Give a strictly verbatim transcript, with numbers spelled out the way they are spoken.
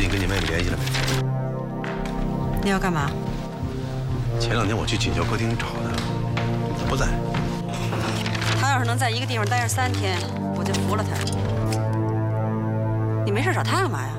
近跟你妹妹联系了没？ 你要干嘛？ 前两天我去锦绣歌厅找她，她不在。 她要是能在一个地方待上三天，我就服了她。你没事找她干嘛呀？